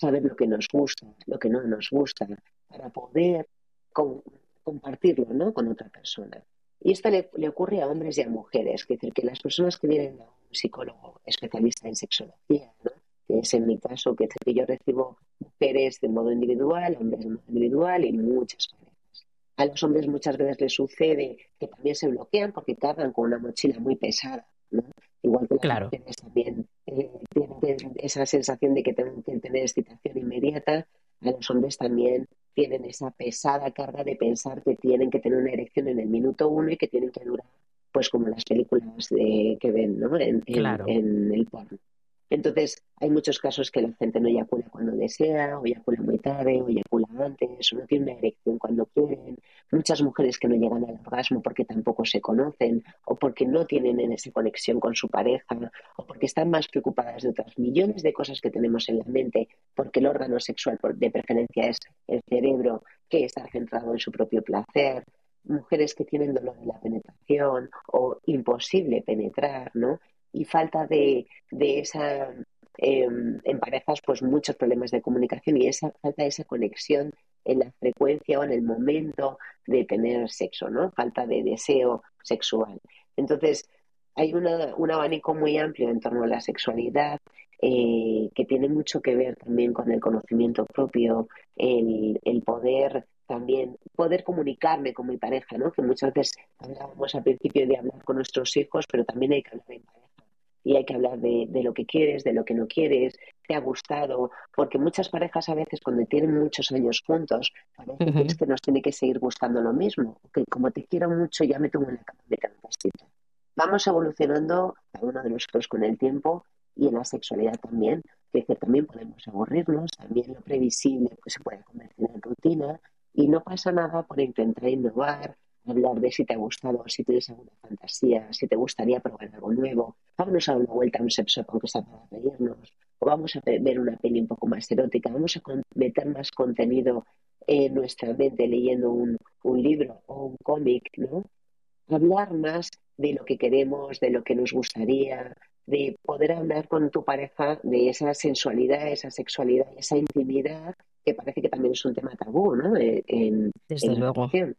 saber lo que nos gusta, lo que no nos gusta, para poder compartirlo, ¿no?, con otra persona. Y esto le ocurre a hombres y a mujeres, es decir, que las personas que vienen a un psicólogo especialista en sexología, ¿no?, que es en mi caso, que yo recibo mujeres de modo individual, hombres de modo individual y muchas parejas. A los hombres muchas veces les sucede que también se bloquean porque cargan con una mochila muy pesada, ¿no? Igual que las Claro. mujeres también tienen esa sensación de que tienen que tener excitación inmediata, a los hombres también tienen esa pesada carga de pensar que tienen que tener una erección en el minuto 1 y que tienen que durar, pues como las películas que ven, ¿no?, Claro. en el porno. Entonces, hay muchos casos que la gente no eyacula cuando desea, o eyacula muy tarde, o eyacula antes, o no tiene una erección cuando quieren. Muchas mujeres que no llegan al orgasmo porque tampoco se conocen, o porque no tienen en esa conexión con su pareja, o porque están más preocupadas de otras millones de cosas que tenemos en la mente, porque el órgano sexual de preferencia es el cerebro, que está centrado en su propio placer. Mujeres que tienen dolor en la penetración o imposible penetrar, ¿no? Y falta de esa, en parejas, pues muchos problemas de comunicación y esa falta de esa conexión en la frecuencia o en el momento de tener sexo, ¿no? Falta de deseo sexual. Entonces, hay un abanico muy amplio en torno a la sexualidad, que tiene mucho que ver también con el conocimiento propio, el poder también, poder comunicarme con mi pareja, ¿no? Que muchas veces hablábamos al principio de hablar con nuestros hijos, pero también hay que hablar en pareja. Y hay que hablar de lo que quieres, de lo que no quieres, te ha gustado, porque muchas parejas a veces cuando tienen muchos años juntos, parece que es Ujú. que nos tiene que seguir gustando lo mismo, que como te quiero mucho ya me tengo en la cama de cantacito. Vamos evolucionando cada uno de nosotros con el tiempo y en la sexualidad también, que también podemos aburrirnos, también lo previsible pues se puede convertir en rutina y no pasa nada por intentar innovar, hablar de si te ha gustado, si tienes alguna fantasía, si te gustaría probar algo nuevo. Vámonos a dar una vuelta a un sex aunque sea para reírnos, o vamos a ver una peli un poco más erótica, vamos a meter más contenido en nuestra mente leyendo un libro o un cómic, ¿no? Hablar más de lo que queremos, de lo que nos gustaría, de poder hablar con tu pareja de esa sensualidad, esa sexualidad, esa intimidad, que parece que también es un tema tabú, ¿no? En Desde la luego. relación.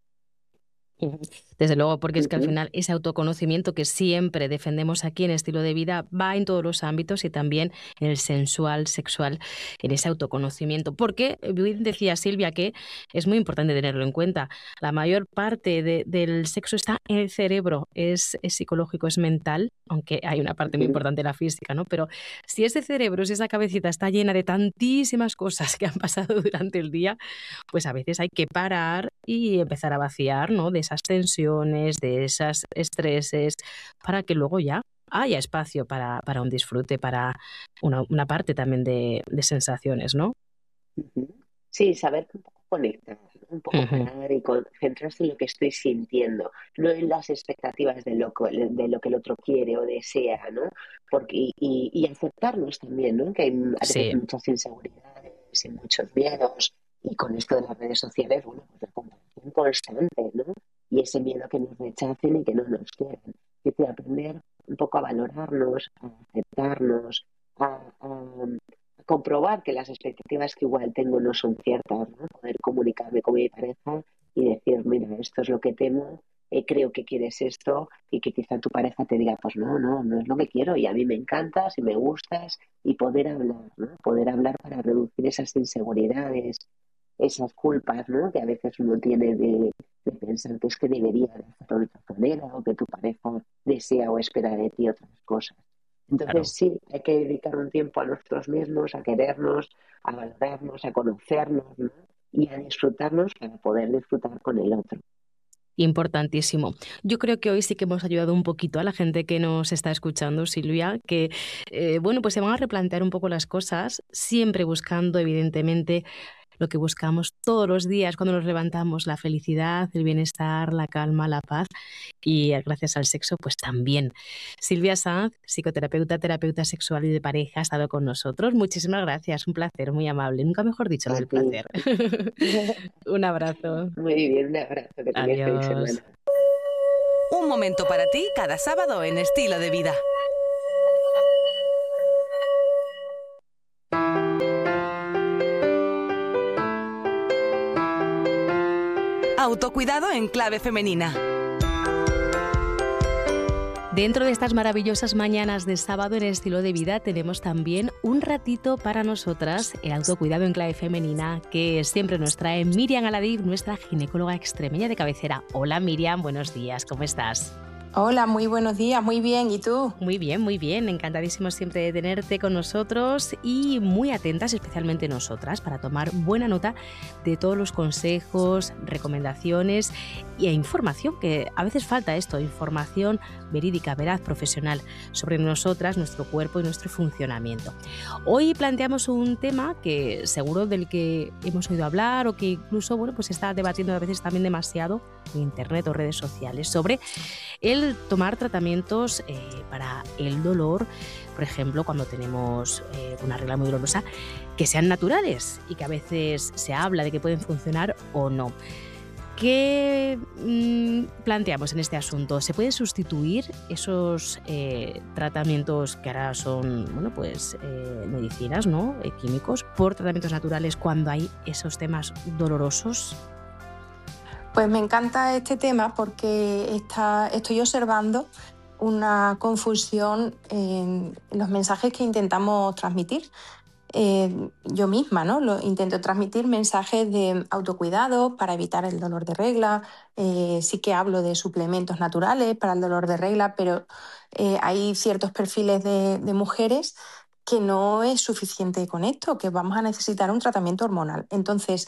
Ujú. Desde luego, porque es que al Ujú, final ese autoconocimiento que siempre defendemos aquí en estilo de vida va en todos los ámbitos y también en el sensual, sexual, en ese autoconocimiento. Porque bien decía Silvia que es muy importante tenerlo en cuenta. La mayor parte del sexo está en el cerebro, es psicológico, es mental, aunque hay una parte muy ujú. importante de la física, ¿no? Pero si ese cerebro, si esa cabecita está llena de tantísimas cosas que han pasado durante el día, pues a veces hay que parar y empezar a vaciar, ¿no?, de esas tensiones, de esos estreses, para que luego ya haya espacio para un disfrute, para una parte también de sensaciones, ¿no? Ujú. Sí, saber un poco conectar, ¿no? Un poco Ujú. parar y centrarse en lo que estoy sintiendo, no en las expectativas de lo que el otro quiere o desea, ¿no? Porque, y aceptarnos también, ¿no? Que hay a veces Sí, muchas inseguridades y muchos miedos, y con esto de las redes sociales, bueno, pues la comparación constante, ¿no? Y ese miedo a que nos rechacen y que no nos quieran. Es decir, aprender un poco a valorarnos, a aceptarnos, a comprobar que las expectativas que igual tengo no son ciertas, ¿no? Poder comunicarme con mi pareja y decir, mira, esto es lo que temo, creo que quieres esto, y que quizá tu pareja te diga, pues no es lo que quiero y a mí me encantas y me gustas, y poder hablar, ¿no? Poder hablar para reducir esas inseguridades, esas culpas, ¿no?, que a veces uno tiene de pensar que es que debería de hacerlo de otra manera o que tu pareja desea o espera de ti otras cosas. Entonces claro. sí, hay que dedicar un tiempo a nosotros mismos, a querernos, a valorarnos, a conocernos, ¿no?, y a disfrutarnos para poder disfrutar con el otro. Importantísimo. Yo creo que hoy sí que hemos ayudado un poquito a la gente que nos está escuchando, Silvia, que bueno, pues se van a replantear un poco las cosas, siempre buscando, evidentemente, lo que buscamos todos los días cuando nos levantamos, la felicidad, el bienestar, la calma, la paz y gracias al sexo, pues también. Silvia Sanz, psicoterapeuta, terapeuta sexual y de pareja, ha estado con nosotros. Muchísimas gracias, un placer, muy amable. Nunca mejor dicho lo A del ti. placer. Un abrazo. Muy bien, un abrazo, que tengas feliz Adiós. semana. Un momento para ti cada sábado en Estilo de Vida. Autocuidado en clave femenina. Dentro de estas maravillosas mañanas de sábado en Estilo de Vida tenemos también un ratito para nosotras, el autocuidado en clave femenina, que siempre nos trae Miriam Aladib, nuestra ginecóloga extremeña de cabecera. Hola Miriam, buenos días, ¿cómo estás? Hola, muy buenos días, muy bien, ¿y tú? Muy bien, encantadísimos siempre de tenerte con nosotros y muy atentas, especialmente nosotras, para tomar buena nota de todos los consejos, recomendaciones e información, que a veces falta esto, información verídica, veraz, profesional, sobre nosotras, nuestro cuerpo y nuestro funcionamiento. Hoy planteamos un tema que seguro del que hemos oído hablar o que incluso pues se está debatiendo a veces también demasiado en internet o redes sociales, sobre el tomar tratamientos para el dolor, por ejemplo, cuando tenemos una regla muy dolorosa, que sean naturales y que a veces se habla de que pueden funcionar o no. ¿Qué planteamos en este asunto? ¿Se pueden sustituir esos tratamientos que ahora son medicinas, ¿no? Químicos, por tratamientos naturales cuando hay esos temas dolorosos? Pues me encanta este tema porque estoy observando una confusión en los mensajes que intentamos transmitir. Yo misma, ¿no? Intento transmitir mensajes de autocuidado para evitar el dolor de regla. Sí que hablo de suplementos naturales para el dolor de regla, pero hay ciertos perfiles de mujeres que no es suficiente con esto, que vamos a necesitar un tratamiento hormonal. Entonces,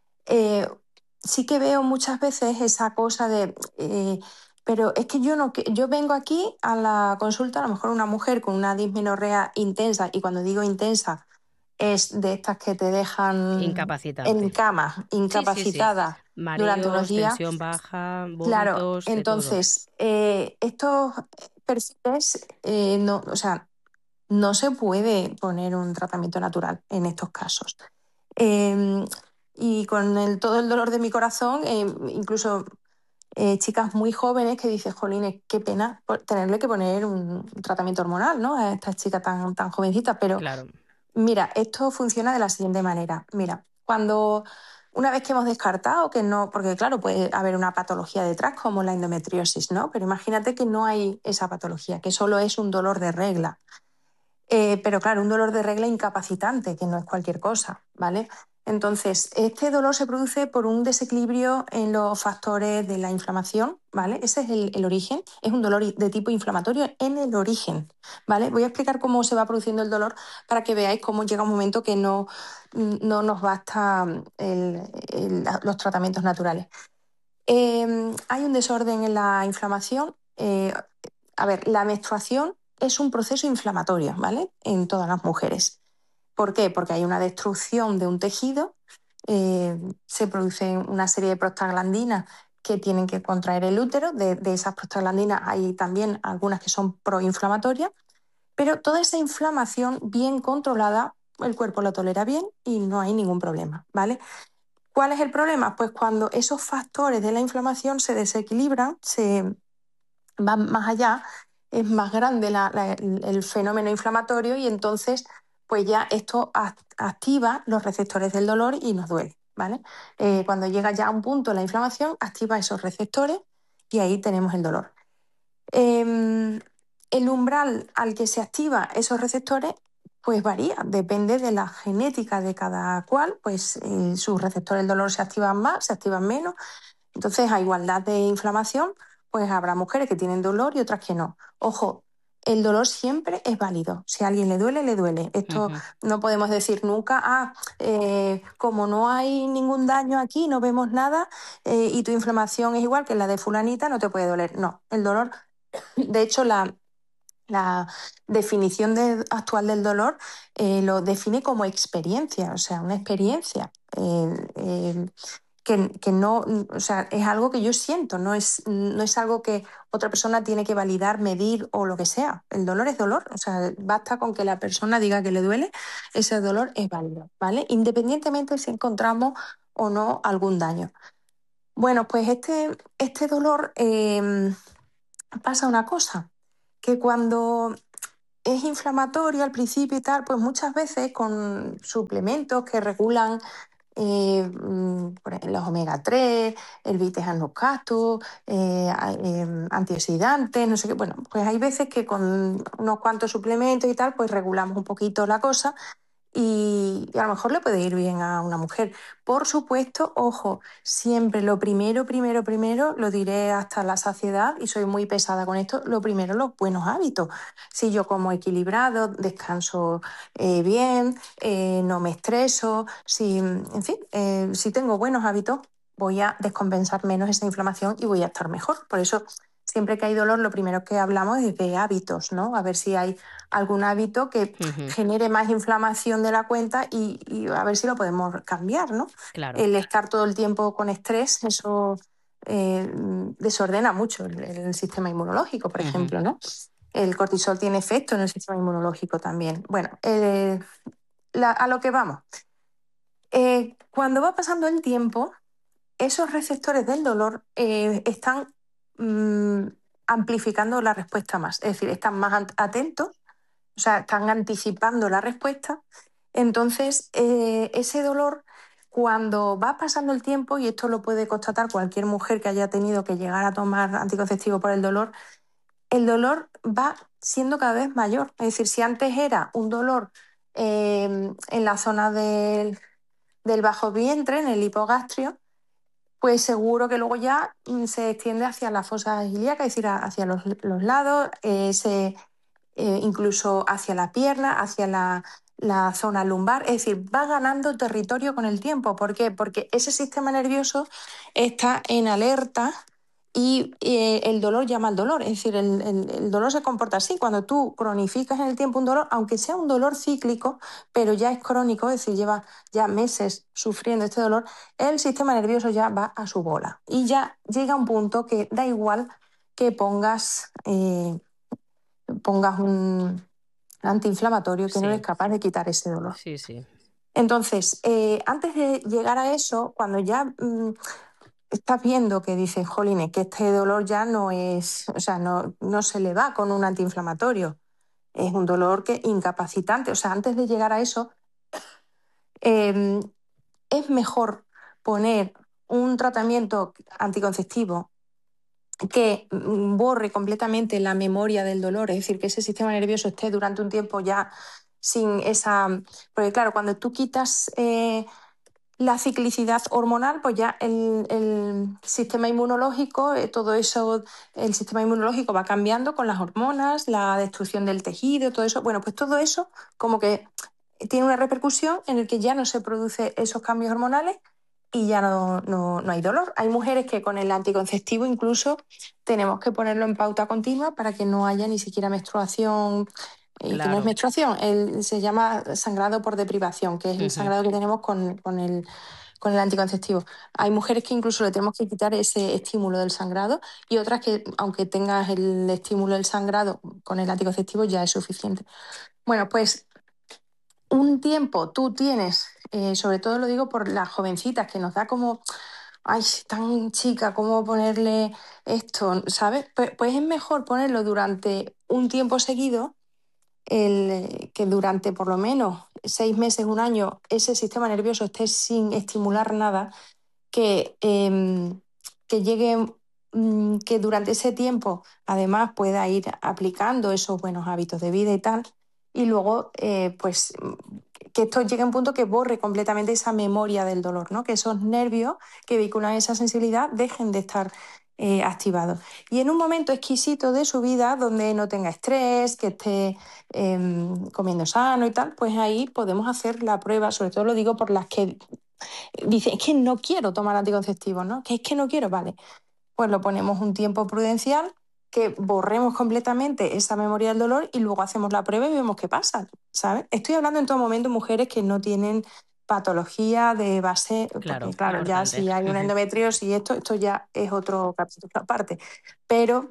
sí que veo muchas veces esa cosa de... pero es que yo vengo aquí a la consulta, a lo mejor una mujer con una dismenorrea intensa, y cuando digo intensa, es de estas que te dejan en Incapacitante. cama, Sí. incapacitada durante unos Mareos, días. tensión baja, Claro, vómitos, de todo. entonces, estos perfiles, o sea, no se puede poner un tratamiento natural en estos casos. Eh, y con todo el dolor de mi corazón, incluso chicas muy jóvenes que dicen, jolines, qué pena tenerle que poner un tratamiento hormonal, ¿no? A esta chica tan jovencita, pero Claro. mira, esto funciona de la siguiente manera. Mira, una vez que hemos descartado que no, porque claro, puede haber una patología detrás como la endometriosis, ¿no? Pero imagínate que no hay esa patología, que solo es un dolor de regla. Pero claro, un dolor de regla incapacitante, que no es cualquier cosa, ¿vale? Entonces, este dolor se produce por un desequilibrio en los factores de la inflamación, ¿vale? Ese es el origen, es un dolor de tipo inflamatorio en el origen, ¿vale? Voy a explicar cómo se va produciendo el dolor para que veáis cómo llega un momento que no nos basta los tratamientos naturales. Hay un desorden en la inflamación. La menstruación es un proceso inflamatorio, ¿vale? En todas las mujeres. ¿Por qué? Porque hay una destrucción de un tejido, se producen una serie de prostaglandinas que tienen que contraer el útero. De esas prostaglandinas hay también algunas que son proinflamatorias, pero toda esa inflamación bien controlada, el cuerpo lo tolera bien y no hay ningún problema, ¿vale? ¿Cuál es el problema? Pues cuando esos factores de la inflamación se desequilibran, se van más allá, es más grande el fenómeno inflamatorio, y entonces pues ya esto activa los receptores del dolor y nos duele, ¿vale? Cuando llega ya a un punto la inflamación, activa esos receptores y ahí tenemos el dolor. El umbral al que se activan esos receptores pues varía, depende de la genética de cada cual, pues sus receptores del dolor se activan más, se activan menos. Entonces, a igualdad de inflamación, pues habrá mujeres que tienen dolor y otras que no. Ojo, el dolor siempre es válido. Si a alguien le duele, le duele. Esto no podemos decir nunca, como no hay ningún daño aquí, no vemos nada, y tu inflamación es igual que la de fulanita, no te puede doler. No, el dolor, de hecho, la definición actual del dolor lo define como experiencia, o sea, una experiencia. Que no, o sea, es algo que yo siento, no es algo que otra persona tiene que validar, medir o lo que sea. El dolor es dolor, o sea, basta con que la persona diga que le duele, ese dolor es válido, ¿vale? Independientemente si encontramos o no algún daño. Bueno, pues este dolor, pasa una cosa, que cuando es inflamatorio al principio y tal, pues muchas veces con suplementos que regulan los omega 3, el beta-hexanocato, antioxidantes, no sé qué. Bueno, pues hay veces que con unos cuantos suplementos y tal, pues regulamos un poquito la cosa y a lo mejor le puede ir bien a una mujer. Por supuesto, ojo, siempre lo primero, lo diré hasta la saciedad y soy muy pesada con esto, lo primero, los buenos hábitos. Si yo como equilibrado, descanso bien, no me estreso, si, en fin, si tengo buenos hábitos, voy a descompensar menos esa inflamación y voy a estar mejor. Por eso, siempre que hay dolor, lo primero que hablamos es de hábitos, ¿no? A ver si hay algún hábito que Ujú, genere más inflamación de la cuenta y a ver si lo podemos cambiar, ¿no? claro. El estar todo el tiempo con estrés, eso desordena mucho el sistema inmunológico, por Ujú, ejemplo, ¿no? El cortisol tiene efecto en el sistema inmunológico también. Bueno, a lo que vamos. Cuando va pasando el tiempo, esos receptores del dolor están mm, amplificando la respuesta más, es decir, están más atentos, o sea, están anticipando la respuesta. Entonces, ese dolor, cuando va pasando el tiempo, y esto lo puede constatar cualquier mujer que haya tenido que llegar a tomar anticonceptivo por el dolor va siendo cada vez mayor. Es decir, si antes era un dolor en la zona del bajo vientre, en el hipogastrio, pues seguro que luego ya se extiende hacia la fosa ilíaca, es decir, hacia los lados, incluso hacia la pierna, hacia la zona lumbar, es decir, va ganando territorio con el tiempo. ¿Por qué? Porque ese sistema nervioso está en alerta y el dolor llama al dolor, es decir, el dolor se comporta así. Cuando tú cronificas en el tiempo un dolor, aunque sea un dolor cíclico, pero ya es crónico, es decir, lleva ya meses sufriendo este dolor, el sistema nervioso ya va a su bola y ya llega un punto que da igual que pongas un antiinflamatorio que no sí, eres capaz de quitar ese dolor. sí, sí. Entonces, antes de llegar a eso, cuando ya estás viendo que dices, jolines, que este dolor ya no es, o sea, no se le va con un antiinflamatorio, es un dolor que incapacitante. O sea, antes de llegar a eso, eh, es mejor poner un tratamiento anticonceptivo que borre completamente la memoria del dolor, es decir, que ese sistema nervioso esté durante un tiempo ya sin esa. Porque claro, cuando tú quitas la ciclicidad hormonal, pues ya el sistema inmunológico, todo eso, el sistema inmunológico va cambiando con las hormonas, la destrucción del tejido, todo eso. Bueno, pues todo eso como que tiene una repercusión en el que ya no se producen esos cambios hormonales y ya no hay dolor. Hay mujeres que con el anticonceptivo incluso tenemos que ponerlo en pauta continua para que no haya ni siquiera menstruación, que no es Claro. menstruación, se llama sangrado por deprivación, que es el Ujú, sangrado que tenemos con el anticonceptivo. Hay mujeres que incluso le tenemos que quitar ese estímulo del sangrado y otras que, aunque tengas el estímulo del sangrado con el anticonceptivo, ya es suficiente. Bueno, pues un tiempo tú tienes, sobre todo lo digo por las jovencitas, que nos da como, ay, tan chica, ¿cómo ponerle esto? ¿Sabes? Pues es mejor ponerlo durante un tiempo seguido, que durante por lo menos 6 meses, un año, ese sistema nervioso esté sin estimular nada, que llegue, que durante ese tiempo además pueda ir aplicando esos buenos hábitos de vida y tal, y luego pues que esto llegue a un punto que borre completamente esa memoria del dolor, ¿no? Que esos nervios que vehiculan esa sensibilidad dejen de estar activados. Y en un momento exquisito de su vida, donde no tenga estrés, que esté comiendo sano y tal, pues ahí podemos hacer la prueba, sobre todo lo digo por las que dicen, es que no quiero tomar anticonceptivos, ¿no? Que es que no quiero, vale. Pues lo ponemos un tiempo prudencial, que borremos completamente esa memoria del dolor y luego hacemos la prueba y vemos qué pasa, ¿sabes? Estoy hablando en todo momento de mujeres que no tienen patología de base, porque claro, claro, ya importante. si hay una Ujú, endometriosis y esto ya es otro capítulo aparte. Pero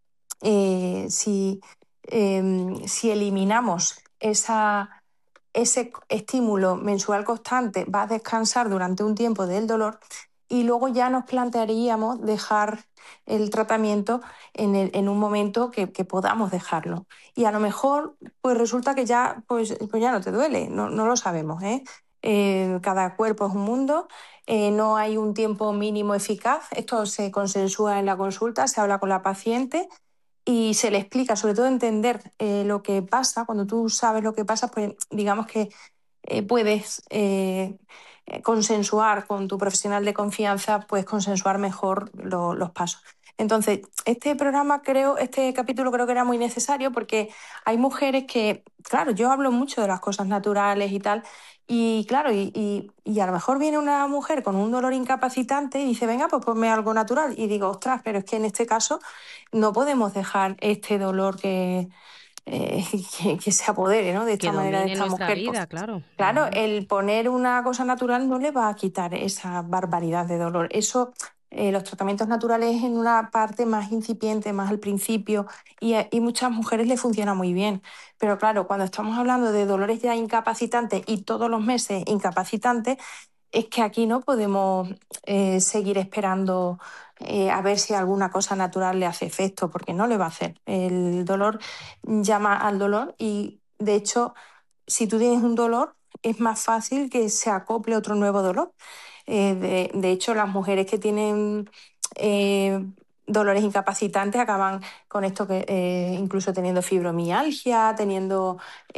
si eliminamos ese estímulo mensual constante, va a descansar durante un tiempo del dolor y luego ya nos plantearíamos dejar el tratamiento en un momento que podamos dejarlo. Y a lo mejor pues resulta que ya, pues ya no te duele, no lo sabemos, ¿eh? cada cuerpo es un mundo, no hay un tiempo mínimo eficaz, esto se consensúa en la consulta, se habla con la paciente y se le explica, sobre todo entender lo que pasa. Cuando tú sabes lo que pasa, pues digamos que puedes consensuar con tu profesional de confianza, puedes consensuar mejor los pasos. Entonces, este capítulo creo que era muy necesario porque hay mujeres que, claro, yo hablo mucho de las cosas naturales y tal, y claro, y a lo mejor viene una mujer con un dolor incapacitante y dice, venga, pues ponme algo natural. Y digo, ostras, pero es que en este caso no podemos dejar este dolor eh, que se apodere, ¿no?, de esta Que manera de domine esta nuestra mujer. vida, claro. Claro, el poner una cosa natural no le va a quitar esa barbaridad de dolor. Eso, los tratamientos naturales en una parte más incipiente, más al principio, y muchas mujeres le funciona muy bien. Pero claro, cuando estamos hablando de dolores ya incapacitantes y todos los meses incapacitantes, es que aquí no podemos seguir esperando a ver si alguna cosa natural le hace efecto, porque no le va a hacer. El dolor llama al dolor y, de hecho, si tú tienes un dolor, es más fácil que se acople otro nuevo dolor. De hecho, las mujeres que tienen eh, dolores incapacitantes acaban con esto, que incluso teniendo fibromialgia, teniendo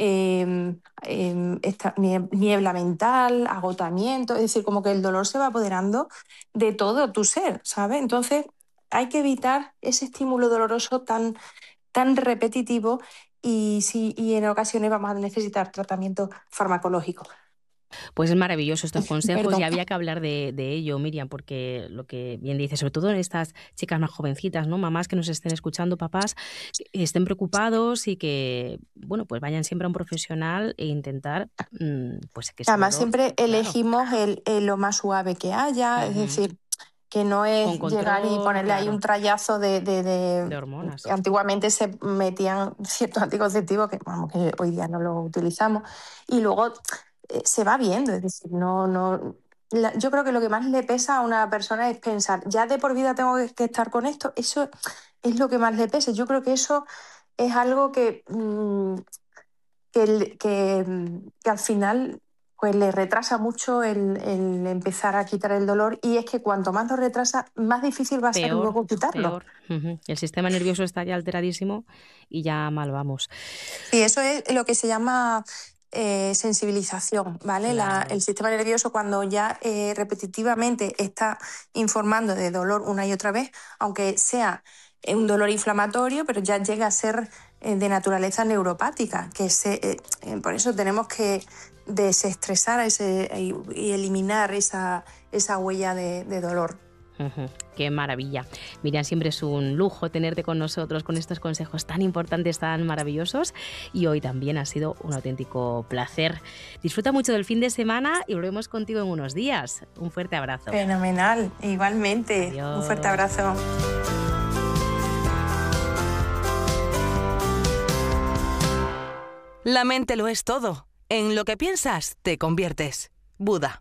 esta niebla mental, agotamiento, es decir, como que el dolor se va apoderando de todo tu ser, ¿sabes? Entonces hay que evitar ese estímulo doloroso tan repetitivo y en ocasiones vamos a necesitar tratamiento farmacológico. Pues es maravilloso estos consejos y Perdón. había que hablar de ello, Miriam, porque lo que bien dices, sobre todo en estas chicas más jovencitas, ¿no? Mamás que nos estén escuchando, papás, que estén preocupados y que, bueno, pues vayan siempre a un profesional e intentar, pues que ese Además, dolor, siempre claro, elegimos lo más suave que haya, es ujú, decir, que no con es llegar y control, ponerle ahí un claro, trayazo de hormonas. Antiguamente se metían ciertos anticonceptivos que, vamos, que hoy día no los utilizamos y luego se va viendo, es decir, yo creo que lo que más le pesa a una persona es pensar, ya de por vida tengo que estar con esto, eso es lo que más le pesa. Yo creo que eso es algo que al final pues le retrasa mucho el empezar a quitar el dolor, y es que cuanto más lo retrasa, más difícil va a ser Peor, luego quitarlo. peor. Ujú. El sistema nervioso está ya alteradísimo y ya mal vamos. Sí, eso es lo que se llama sensibilización, ¿vale? Claro. El sistema nervioso, cuando ya repetitivamente está informando de dolor una y otra vez, aunque sea un dolor inflamatorio, pero ya llega a ser de naturaleza neuropática, por eso tenemos que desestresar y eliminar esa huella de dolor. Ujú, qué maravilla. Miriam, siempre es un lujo tenerte con nosotros con estos consejos tan importantes, tan maravillosos. Y hoy también ha sido un auténtico placer. Disfruta mucho del fin de semana y volvemos contigo en unos días. Un fuerte abrazo. Fenomenal, igualmente. Un fuerte Adiós. abrazo. La mente lo es todo. En lo que piensas, te conviertes. Buda.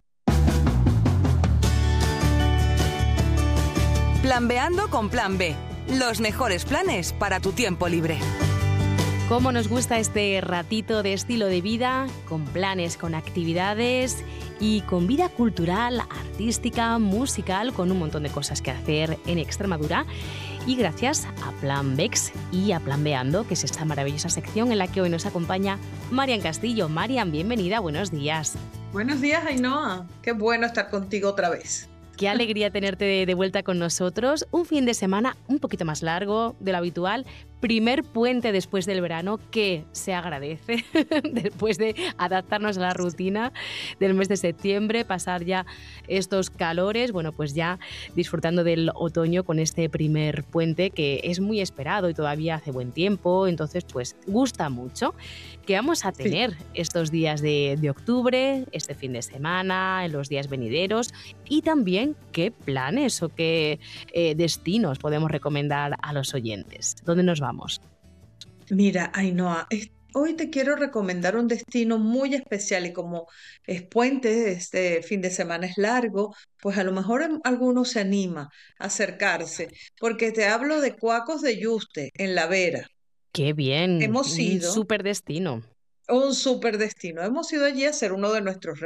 Planbeando con Plan B. Los mejores planes para tu tiempo libre. Cómo nos gusta este ratito de estilo de vida, con planes, con actividades y con vida cultural, artística, musical, con un montón de cosas que hacer en Extremadura. Y gracias a Plan Bex y a Planbeando, que es esta maravillosa sección en la que hoy nos acompaña Marian Castillo. Marian, bienvenida, buenos días. Buenos días, Ainhoa. Qué bueno estar contigo otra vez. Qué alegría tenerte de vuelta con nosotros. Un fin de semana un poquito más largo de lo habitual. Primer puente después del verano, que se agradece después de adaptarnos a la rutina del mes de septiembre, pasar ya estos calores, bueno, pues ya disfrutando del otoño con este primer puente que es muy esperado y todavía hace buen tiempo, entonces pues gusta mucho. ¿Qué vamos a tener estos días de octubre, este fin de semana, en los días venideros? Y también qué planes o qué destinos podemos recomendar a los oyentes. ¿Dónde nos vamos? Mira, Ainhoa, hoy te quiero recomendar un destino muy especial y como es puente, este fin de semana es largo, pues a lo mejor alguno se anima a acercarse, porque te hablo de Cuacos de Yuste, en La Vera. Qué bien, Hemos un ido, súper destino. un súper destino, hemos ido allí a hacer uno de nuestros